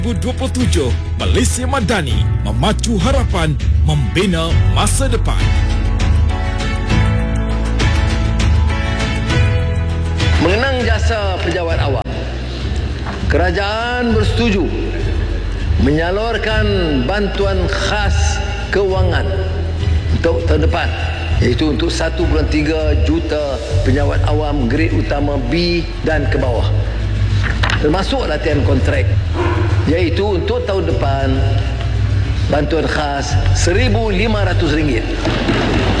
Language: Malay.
2027 Malaysia Madani, memacu harapan, membina masa depan. Mengenang jasa pejabat awam, kerajaan bersetuju menyalurkan bantuan khas kewangan untuk tahun depan, iaitu untuk 1.3 juta pejabat awam grade utama B dan ke bawah, termasuk latihan kontrak, iaitu untuk tahun depan bantuan khas RM1,500.